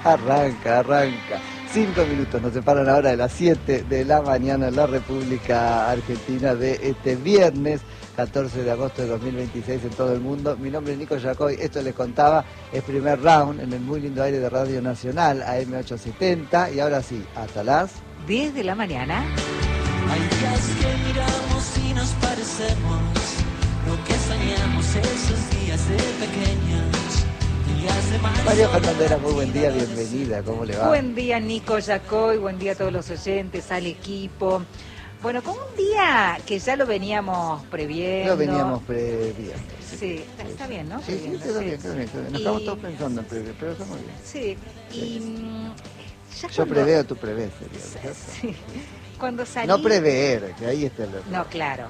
Arranca. 5 minutos nos separan ahora de las 7 de la mañana en la República Argentina de este viernes 14 de agosto de 2026 en todo el mundo. Mi nombre es Nico Yacoy, esto les contaba, es primer round en el muy lindo aire de Radio Nacional, AM870, y ahora sí, hasta las 10 de la mañana. Hay días que miramos y nos parecemos, lo que soñamos esos días de pequeños. María Fernandera, muy buen día, bienvenida, ¿cómo le va? Buen día, Nico Yacoy, buen día a todos los oyentes, al equipo. Bueno, con un día que ya lo veníamos previendo. Sí, está bien, ¿no? Sí, quedó bien. Nos estamos todos pensando en prever, pero está muy bien. Sí, y ya yo preveo, tú prevés, sería. Sí, cuando salí... No prever, que ahí está el error. No, claro.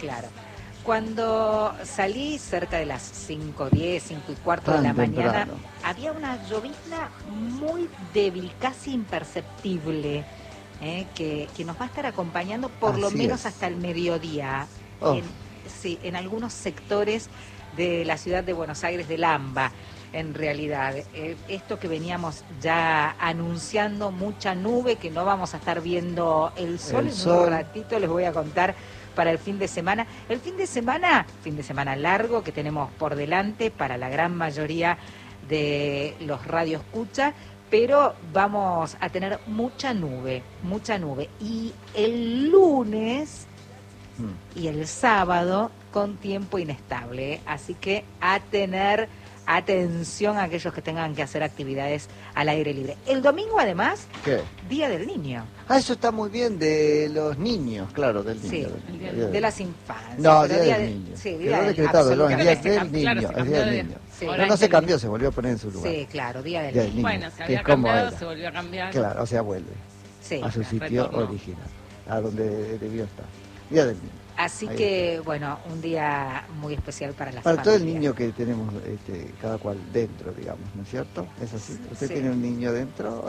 Cuando salí cerca de las 5:10, 5:15 de la mañana, había una llovizna muy débil, casi imperceptible, que nos va a estar acompañando por lo menos hasta el mediodía, en algunos sectores de la ciudad de Buenos Aires, del AMBA, en realidad. Esto que veníamos ya anunciando, mucha nube, que no vamos a estar viendo el sol. En un ratito les voy a contar para el fin de semana. El fin de semana largo que tenemos por delante para la gran mayoría de los radioescuchas, pero vamos a tener mucha nube. Y el lunes y el sábado con tiempo inestable, así que a tener atención a aquellos que tengan que hacer actividades al aire libre. El domingo, además, ¿qué? Día del Niño. Eso está muy bien, de los niños, claro, del niño. Sí, de las infancias. No, Día del Niño. Sí, quedó decretado, el Día del Niño. Claro, el Día del Niño. Sí. No se cambió, se volvió a poner en su lugar. Sí, claro, Día del Niño. Bueno, se había cambiado, se volvió a cambiar. Claro, o sea, vuelve a su sitio original, a donde debió estar. Día del Niño. Así que, bueno, un día muy especial para las familias. Para todo el niño que tenemos, cada cual dentro, digamos, ¿no es cierto? ¿Es así? ¿Usted tiene un niño dentro?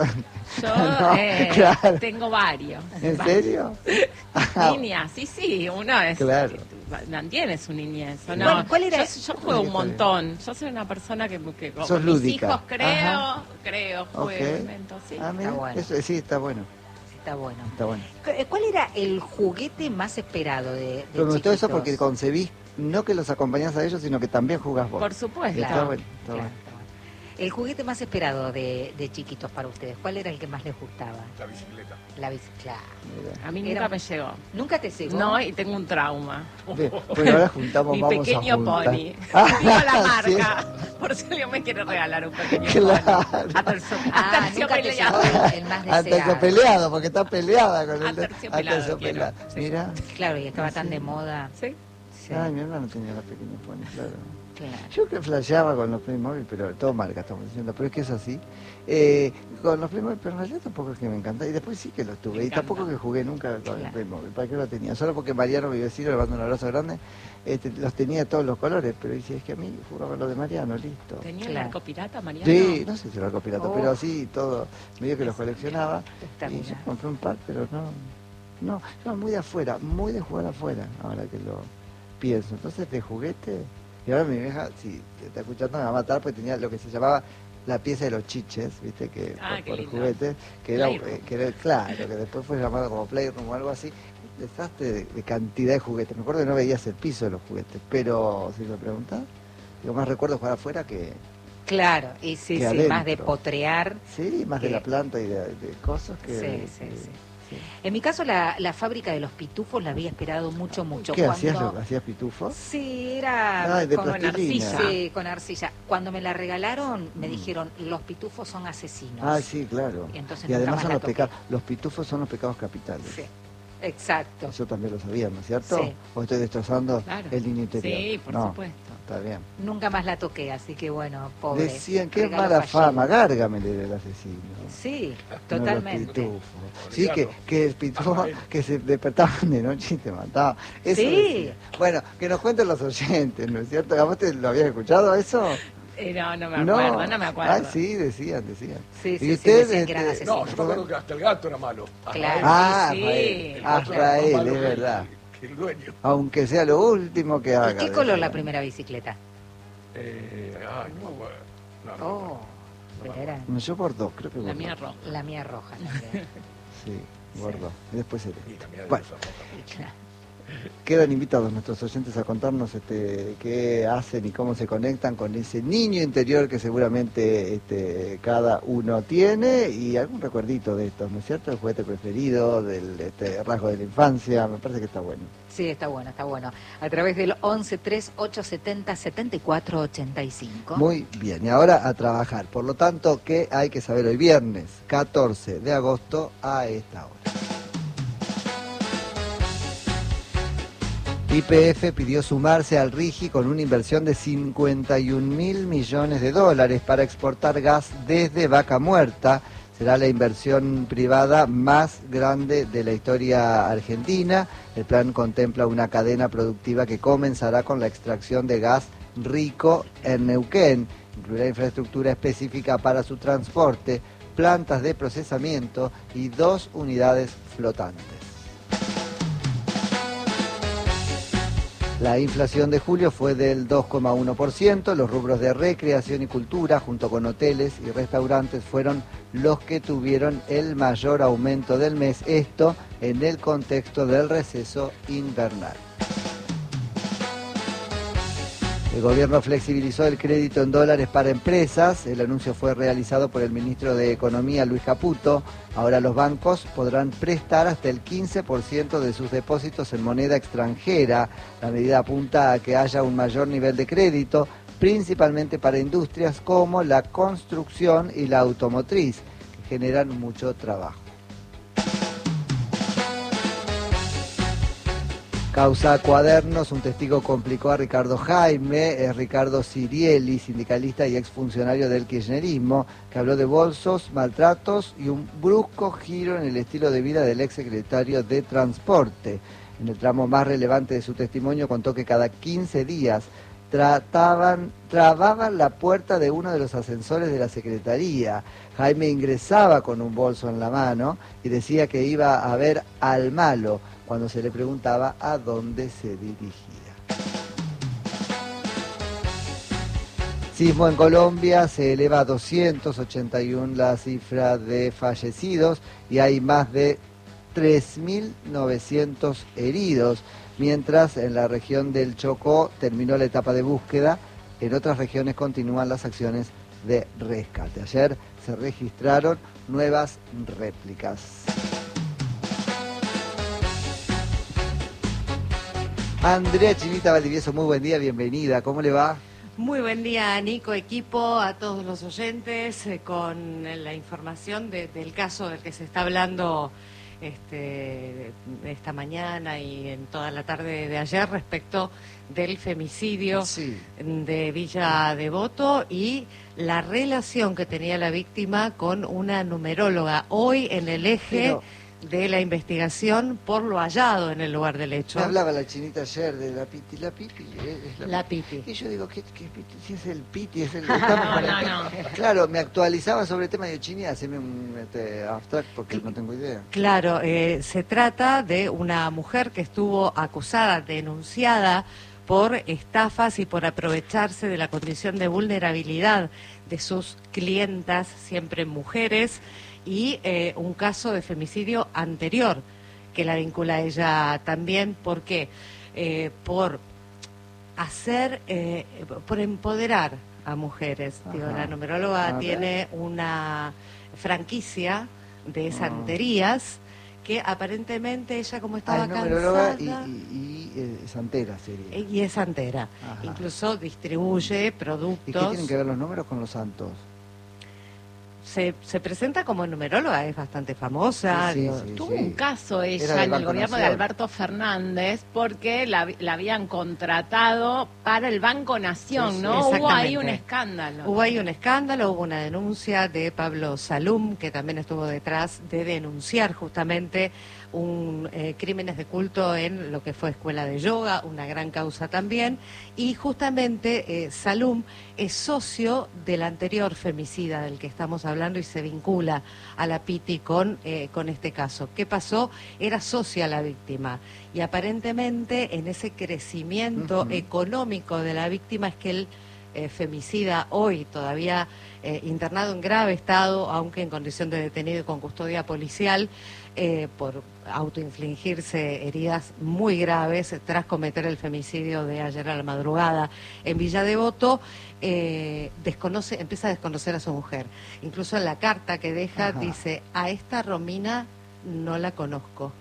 Yo tengo varios. ¿En serio? Niñas, sí, uno es... Claro. Mantiene su niñez, ¿o no? Bueno, ¿cuál era? Yo juego un montón. Yo soy una persona que con mis lúdica. hijos creo, juego, invento, sí. Ah, mira, está bueno. Eso, sí, está bueno. Está bueno. ¿Cuál era el juguete más esperado de Pero me gustó eso porque concebís, no que los acompañás a ellos, sino que también jugás vos. Por supuesto. Está bueno. El juguete más esperado de chiquitos para ustedes, ¿cuál era el que más les gustaba? La bicicleta. A mí nunca me llegó. ¿Nunca te llegó? No, y tengo un trauma. Bueno, ahora juntamos, mi vamos pequeño a juntar. pony. Digo la marca. Por si alguien me quiere regalar un pequeño pony. Aterciopelado. El más deseado. Aterciopelado, porque está peleada con el aterciopelado. Mira. Claro, y estaba tan de moda. Sí. Ay, mi hermano tenía la pequeña pony, claro. Yo que flasheaba con los Playmobil, pero todo marca estamos diciendo, pero es que es así. Con los Playmobil, pero en realidad tampoco es que me encanta. Y después sí que los tuve. Y tampoco que jugué nunca con el Playmobil. ¿Para qué lo tenía? Solo porque Mariano, mi vecino, le mando un abrazo grande, los tenía todos los colores. Pero dice, es que a mí jugaba lo de Mariano, listo. ¿Tenía el arco pirata, Mariano? Sí, no sé si el arco pirata, pero sí, todo. Medio que los coleccionaba. Y yo compré un par, pero no, muy de afuera, muy de jugar afuera, ahora que lo pienso. Entonces, de juguete... Y ahora mi vieja, si te está escuchando, me va a matar, porque tenía lo que se llamaba la pieza de los chiches, viste, que por juguetes, que era claro, que después fue llamado como Playroom o algo así. Desastre de cantidad de juguetes. Me acuerdo que no veías el piso de los juguetes, pero si me preguntás, yo más recuerdo jugar afuera que... Claro, y sí, más de potrear. Sí, más de la planta y de cosas que... Sí. En mi caso, la fábrica de los pitufos la había esperado mucho. ¿Qué hacías pitufos? Sí, era con arcilla. Sí, con arcilla. Cuando me la regalaron, me dijeron, los pitufos son asesinos. Ah, sí, claro. Y además son los pecados. Los pitufos son los pecados capitales. Sí, exacto. Eso también lo sabían, ¿no es cierto? Sí. ¿O estoy destrozando el niño interior? Sí, por supuesto. Está bien. Nunca más la toqué, así que bueno, pobre. Decían, qué mala fama, Gárgamel era el asesino. Sí, totalmente. No, sí, que el pitufo, que se despertaban de noche y te mataban. Eso sí. Decía. Bueno, que nos cuenten los oyentes, ¿no es cierto? ¿A vos lo habías escuchado eso? No me acuerdo. Ah, sí, decían. Sí, ¿Y ustedes? No, yo me acuerdo que hasta el gato era malo. Claro, sí. Azrael, es verdad. El dueño. Aunque sea lo último que haga. ¿Y qué color la primera bicicleta? No, bueno. Era Yo Bordeaux, creo que La Bordeaux. mía roja. la mía roja también. Sí, Bordeaux. Y después Y Celeste. también hay Bueno, otra roja. Claro. quedan invitados nuestros oyentes a contarnos qué hacen y cómo se conectan con ese niño interior que seguramente cada uno tiene y algún recuerdito de estos, ¿no es cierto? El juguete preferido, del rasgo de la infancia, me parece que está bueno. Sí, está bueno, está bueno. A través del 1138707485. Muy bien, y ahora a trabajar. Por lo tanto, ¿qué hay que saber hoy viernes, 14 de agosto, a esta hora? YPF pidió sumarse al RIGI con una inversión de 51.000 millones de dólares para exportar gas desde Vaca Muerta. Será la inversión privada más grande de la historia argentina. El plan contempla una cadena productiva que comenzará con la extracción de gas rico en Neuquén. Incluirá infraestructura específica para su transporte, plantas de procesamiento y 2 unidades flotantes. La inflación de julio fue del 2,1%, los rubros de recreación y cultura, junto con hoteles y restaurantes, fueron los que tuvieron el mayor aumento del mes, esto en el contexto del receso invernal. El gobierno flexibilizó el crédito en dólares para empresas. El anuncio fue realizado por el ministro de Economía, Luis Caputo. Ahora los bancos podrán prestar hasta el 15% de sus depósitos en moneda extranjera. La medida apunta a que haya un mayor nivel de crédito, principalmente para industrias como la construcción y la automotriz, que generan mucho trabajo. Causa Cuadernos, un testigo complicó a Ricardo Jaime, es Ricardo Sirieli, sindicalista y exfuncionario del kirchnerismo, que habló de bolsos, maltratos y un brusco giro en el estilo de vida del exsecretario de Transporte. En el tramo más relevante de su testimonio contó que cada 15 días trababan la puerta de uno de los ascensores de la Secretaría. Jaime ingresaba con un bolso en la mano y decía que iba a ver al malo cuando se le preguntaba a dónde se dirigía. Sismo en Colombia, se eleva a 281 la cifra de fallecidos y hay más de 3.900 heridos, mientras en la región del Chocó terminó la etapa de búsqueda. En otras regiones continúan las acciones de rescate. Ayer se registraron nuevas réplicas. Andrea Chinita Valdivieso, muy buen día, bienvenida. ¿Cómo le va? Muy buen día, Nico, equipo, a todos los oyentes, con la información del caso del que se está hablando esta mañana y en toda la tarde de ayer respecto del femicidio de Villa Devoto y la relación que tenía la víctima con una numeróloga. Hoy en el eje de la investigación por lo hallado en el lugar del hecho. Me hablaba la Chinita ayer de la Piti. La Piti es la Piti. Y yo digo, ¿qué Piti? Si es el Piti, es el... No. Claro, me actualizaba sobre el tema de Chini, haceme un abstract porque no tengo idea. Claro, se trata de una mujer que estuvo acusada, denunciada por estafas y por aprovecharse de la condición de vulnerabilidad de sus clientas, siempre mujeres, y un caso de femicidio anterior que la vincula a ella también. ¿Por qué? Por empoderar a mujeres. Digo, la numeróloga tiene una franquicia de santerías que aparentemente ella, como estaba cansada... y santera sería. Y es santera. Ajá. Incluso distribuye productos... ¿Y qué tienen que ver los números con los santos? Se presenta como numeróloga, es bastante famosa. Tuvo un caso ella en el gobierno de Alberto Fernández porque la habían contratado para el Banco Nación, ¿no? Hubo ahí un escándalo. Hubo una denuncia de Pablo Salum, que también estuvo detrás de denunciar justamente crímenes de culto en lo que fue escuela de yoga, una gran causa también, y justamente Salum es socio del anterior femicida del que estamos hablando y se vincula a la Piti con este caso. ¿Qué pasó? Era socia la víctima y aparentemente en ese crecimiento económico de la víctima es que él femicida, hoy todavía internado en grave estado, aunque en condición de detenido con custodia policial, por autoinfligirse heridas muy graves tras cometer el femicidio de ayer a la madrugada en Villa Devoto. Empieza a desconocer a su mujer. Incluso en la carta que deja dice: a esta Romina no la conozco.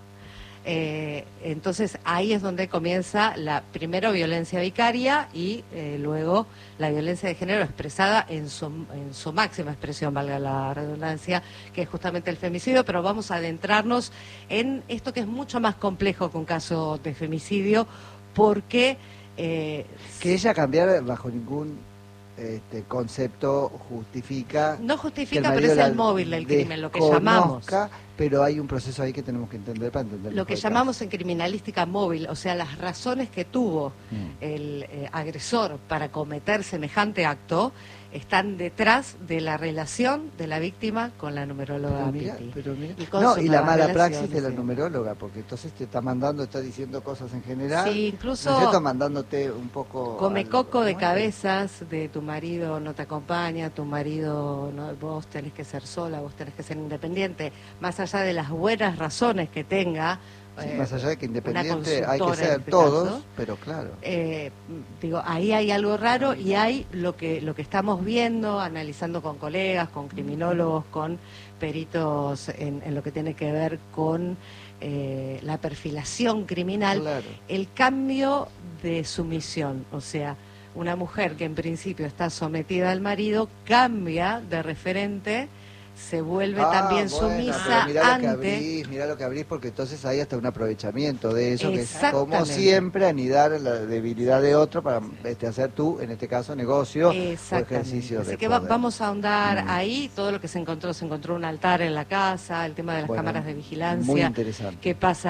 Entonces ahí es donde comienza la primero violencia vicaria y luego la violencia de género expresada en su máxima expresión, valga la redundancia, que es justamente el femicidio. Pero vamos a adentrarnos en esto, que es mucho más complejo que un caso de femicidio, porque que ella cambiar bajo ningún concepto justifica. No justifica, pero es el móvil del crimen, lo que llamamos. Pero hay un proceso ahí que tenemos que entender para entender. Lo que llamamos en criminalística móvil, o sea, las razones que tuvo el agresor para cometer semejante acto están detrás de la relación de la víctima con la numeróloga Piti. Y la mala praxis de la numeróloga, porque entonces te está mandando, está diciendo cosas en general. Sí, incluso ¿no es cierto? Mandándote un poco... Come coco de cabezas de tu marido no te acompaña, tu marido, no, vos tenés que ser sola, vos tenés que ser independiente, más allá de las buenas razones que tenga. Sí, más allá de que independiente hay que ser todos, pero claro. Digo, ahí hay algo raro y hay lo que estamos viendo, analizando con colegas, con criminólogos, con peritos en lo que tiene que ver con la perfilación criminal, el cambio de sumisión, o sea, una mujer que en principio está sometida al marido cambia de referente, se vuelve también sumisa ante... Mirá lo que abrís, porque entonces hay hasta un aprovechamiento de eso, que es como siempre anidar la debilidad de otro para hacer tú, en este caso, negocio o ejercicio de Así que poder. Vamos a ahondar ahí, todo lo que se encontró un altar en la casa, el tema de las cámaras de vigilancia, muy interesante. qué pasa